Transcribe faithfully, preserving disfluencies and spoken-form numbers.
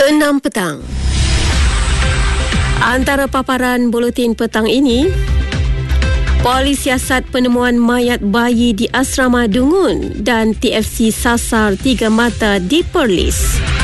enam petang. Antara paparan buletin petang ini, Polis siasat penemuan mayat bayi di asrama Dungun dan T F C sasar tiga mata di Perlis.